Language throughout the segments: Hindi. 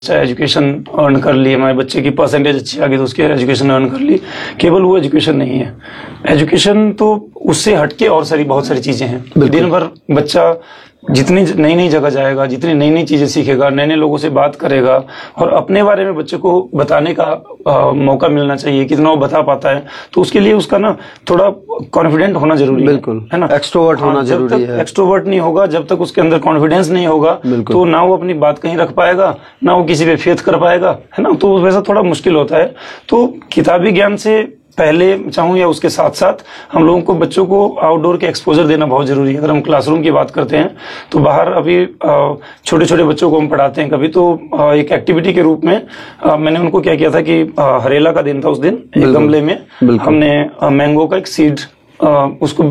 एजुकेशन अर्न कर ली, हमारे बच्चे की परसेंटेज अच्छी आ गई तो उसके एजुकेशन अर्न कर ली, केवल वो एजुकेशन नहीं है। एजुकेशन तो उससे हटके और बहुत सारी चीजें हैं। दिन भर बच्चा जितनी नई नई जगह जाएगा, जितनी नई नई चीजें सीखेगा, नए नए लोगों से बात करेगा, और अपने बारे में बच्चे को बताने का मौका मिलना चाहिए, कितना वो बता पाता है, तो उसके लिए उसका ना थोड़ा कॉन्फिडेंट होना जरूरी है ना, एक्सट्रोवर्ट होना जरूरी है। एक्सट्रोवर्ट नहीं होगा, जब तक उसके अंदर कॉन्फिडेंस नहीं होगा तो ना वो अपनी बात कहीं रख पाएगा, ना वो किसी पे फेथ कर पाएगा, है ना, तो वैसा थोड़ा मुश्किल होता है। तो किताबी ज्ञान से पहले चाहूँ या उसके साथ साथ हम लोगों को बच्चों को आउटडोर के एक्सपोजर देना बहुत जरूरी है। अगर हम क्लासरूम की बात करते हैं तो बाहर अभी छोटे छोटे बच्चों को हम पढ़ाते हैं, कभी तो एक एक्टिविटी के रूप में मैंने उनको क्या किया था कि हरेला का दिन था, उस दिन एक गमले में हमने मैंगो का एक सीड उसको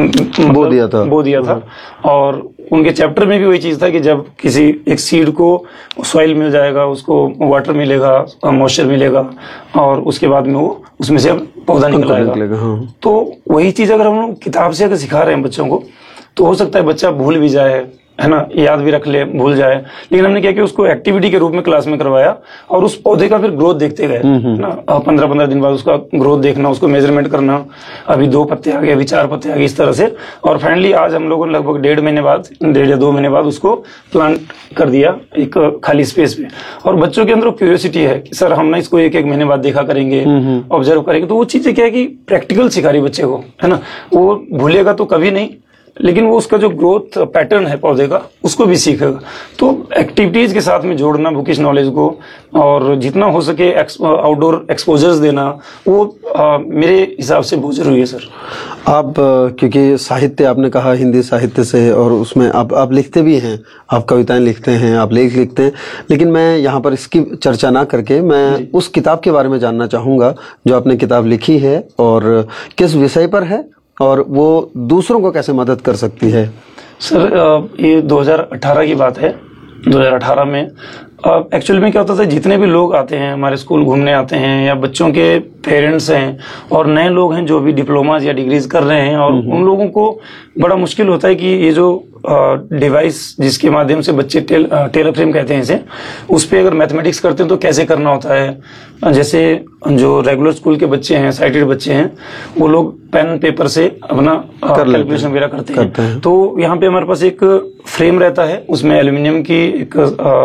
बो दिया था और उनके चैप्टर में भी वही चीज था कि जब किसी एक सीड को सॉइल मिल जाएगा, उसको वाटर मिलेगा, मॉइस्चर मिलेगा, और उसके बाद में वो उसमें से पौधा निकल आएगा। हाँ। तो वही चीज अगर हम लोग किताब से अगर सिखा रहे हैं बच्चों को तो हो सकता है बच्चा भूल भी जाए, है ना, याद भी रख ले, भूल जाए, लेकिन हमने क्या किया, उसको एक्टिविटी के रूप में क्लास में करवाया और उस पौधे का फिर ग्रोथ देखते गए ना, 15-15 दिन बाद उसका ग्रोथ देखना, उसको मेजरमेंट करना, अभी 2 पत्ते आ गए, अभी 4 पत्ते आ गए, इस तरह से। और फाइनली आज हम लोगों ने लगभग 1.5 महीने बाद, 1.5 या 2 महीने बाद उसको प्लांट कर दिया एक खाली स्पेस पे। और बच्चों के अंदर क्यूरियोसिटी है कि सर हम ना इसको 1-1 महीने बाद देखा करेंगे, ऑब्जर्व करेंगे, तो वो चीजें क्या है कि प्रैक्टिकल सिखा रही बच्चे को, है ना, वो भूलेगा तो कभी नहीं, लेकिन वो उसका जो ग्रोथ पैटर्न है पौधे का उसको भी सीखेगा। तो एक्टिविटीज के साथ में जोड़ना बुकिश नॉलेज को, और जितना हो सके आउटडोर एक्सपोजर्स देना, वो मेरे हिसाब से बहुत जरूरी है सर। आप क्योंकि साहित्य आपने कहा हिंदी साहित्य से, और उसमें आप लिखते भी हैं, आप कविताएं लिखते हैं, आप लेख लिखते हैं, लेकिन मैं यहाँ पर इसकी चर्चा ना करके मैं उस किताब के बारे में जानना चाहूंगा जो आपने किताब लिखी है और किस विषय पर है और वो दूसरों को कैसे मदद कर सकती है। सर ये 2018 की बात है। 2018 में एक्चुअल में क्या होता था, जितने भी लोग आते हैं हमारे स्कूल घूमने आते हैं, या बच्चों के पेरेंट्स हैं और नए लोग हैं जो भी डिप्लोमा या डिग्रीज कर रहे हैं, और उन लोगों को बड़ा मुश्किल होता है कि ये जो डिवाइस जिसके माध्यम से बच्चे टेलर फ्रेम कहते हैं इसे, उस पे अगर मैथमेटिक्स करते हैं तो कैसे करना होता है। जैसे जो रेगुलर स्कूल के बच्चे हैं, साइटेड बच्चे हैं, वो लोग पेन पेपर से अपना कैलकुलेशन वगैरह करते हैं। तो यहाँ पे हमारे पास एक फ्रेम रहता है, उसमें एल्यूमिनियम की एक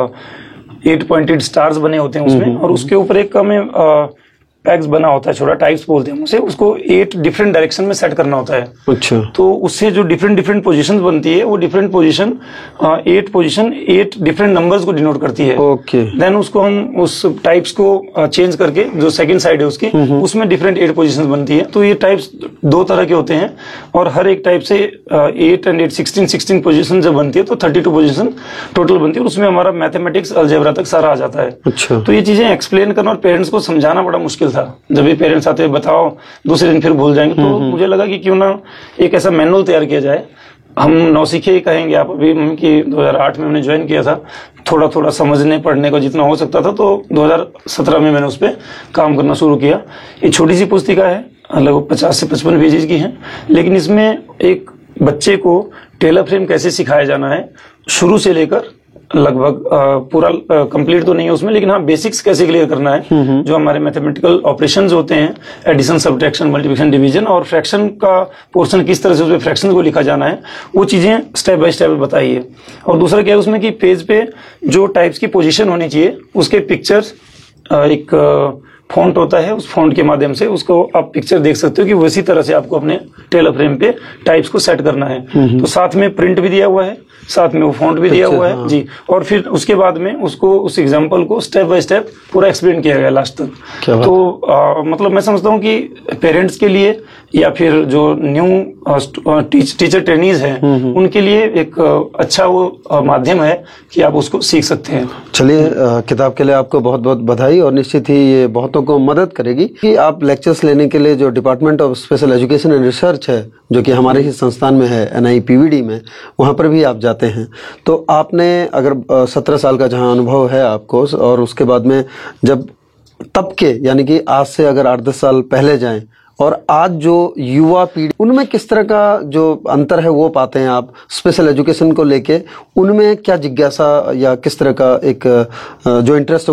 8 पॉइंटेड स्टार्स बने होते हैं उसमें, और उसके ऊपर एक हमें पैक्स बना होता है, छोटा टाइप्स बोलते हैं उसे, उसको 8 डिफरेंट डायरेक्शन में सेट करना होता है। अच्छा। तो उससे जो डिफरेंट पोजीशन बनती है, वो डिफरेंट पोजीशन 8 डिफरेंट नंबर्स को डिनोट करती है। ओके। देन उसको हम उस टाइप्स को चेंज करके, जो सेकंड साइड है उसकी, उसमें डिफरेंट 8 पोजीशन बनती है। तो ये टाइप्स 2 तरह के होते हैं, और हर एक टाइप से 8 और 8 16 पोजीशन जब बनती है तो 32 पोजीशन टोटल बनती है, और उसमें हमारा मैथमेटिक्स अलजेब्रा तक सारा आ जाता है। अच्छा। तो ये चीजें एक्सप्लेन करना और पेरेंट्स को समझाना बड़ा मुश्किल था। जब भी पेरेंट्स आते हैं बताओ, दूसरे दिन फिर भूल जाएंगे, तो मुझे लगा कि क्यों ना एक ऐसा मैनुअल तैयार किया जाए। हम नौसिखे ही कहेंगे आप, अभी कि 2008 में हमने ज्वाइन किया था, थोड़ा थोड़ा समझने पढ़ने को जितना हो सकता था, तो 2017 में मैंने उस पर काम करना शुरू किया। ये छोटी सी पुस्तिका है, लगभग 50 से 55 पेजेज की है, लेकिन इसमें एक बच्चे को टेलर फ्रेम कैसे सिखाया जाना है, शुरू से लेकर लगभग पूरा कंप्लीट तो नहीं है उसमें, लेकिन हाँ बेसिक्स कैसे क्लियर करना है, जो हमारे मैथमेटिकल ऑपरेशंस होते हैं, एडिशन, सब्ट्रैक्शन, मल्टीप्लिकेशन, डिवीजन, और फ्रैक्शन का पोर्शन किस तरह से उसमें फ्रैक्शन को लिखा जाना है, वो चीजें स्टेप बाय स्टेप बताई है। और दूसरा क्या है उसमें कि पेज पे जो टाइप्स की पोजीशन होनी चाहिए उसके पिक्चर्स, एक फॉन्ट होता है, उस फॉन्ट के माध्यम से उसको आप पिक्चर देख सकते हो कि वैसी तरह से आपको अपने टेलर फ्रेम पे टाइप्स को सेट करना है। तो साथ में प्रिंट भी दिया हुआ है, साथ में वो फॉन्ट भी दिया हुआ है। हाँ। जी। और फिर उसके बाद में उसको, उस एग्जांपल को स्टेप बाय स्टेप पूरा एक्सप्लेन किया गया लास्ट तक। तो मतलब मैं समझता हूँ कि पेरेंट्स के लिए या फिर जो न्यू टीचर ट्रेनीज हैं, उनके लिए एक अच्छा वो माध्यम है कि आप उसको सीख सकते हैं। चलिए, किताब के लिए आपको बहुत बहुत बधाई, और निश्चित ही ये बहुतों को मदद करेगी कि आप लेक्चर्स लेने के लिए जो department of special education and research है, जो कि हमारे ही संस्थान में है, NIPVD में, वहाँ पर भी आप जाते हैं। तो आपने अगर 17 साल का जहाँ अनुभव है आपको, और उसके बाद में जब तब के, यानी कि आज से अगर 8-10 साल पहले जाएं और आज जो युवा पीढ़ी, उनमें किस तरह का जो अंतर है वो पाते हैं आप स्पेशल एजुकेशन को लेके? उनमें क्या जिज्ञासा या किस तरह का एक जो इंटरेस्ट